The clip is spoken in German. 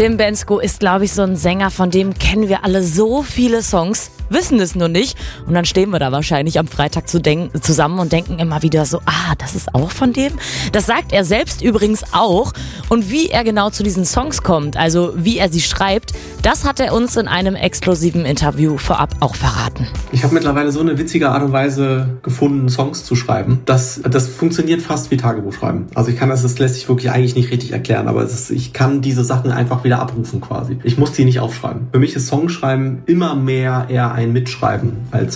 Tim Bendzko ist, glaube ich, so ein Sänger, von dem kennen wir alle so viele Songs, wissen es nur nicht. Und dann stehen wir da wahrscheinlich am Freitag zusammen und denken immer wieder so, das ist auch von dem? Das sagt er selbst übrigens auch. Und wie er genau zu diesen Songs kommt, also wie er sie schreibt, das hat er uns in einem exklusiven Interview vorab auch verraten. Ich habe mittlerweile so eine witzige Art und Weise gefunden, Songs zu schreiben. Das funktioniert fast wie Tagebuchschreiben. Also das lässt sich wirklich eigentlich nicht richtig erklären, aber ich kann diese Sachen einfach wieder abrufen quasi. Ich muss die nicht aufschreiben. Für mich ist Songschreiben immer mehr eher ein Mitschreiben als